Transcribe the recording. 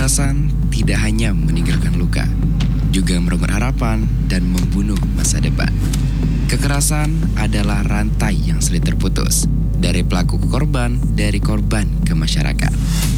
Kekerasan tidak hanya meninggalkan luka, juga merogoh harapan dan membunuh masa depan. Kekerasan adalah rantai yang sulit terputus, dari pelaku ke korban, dari korban ke masyarakat.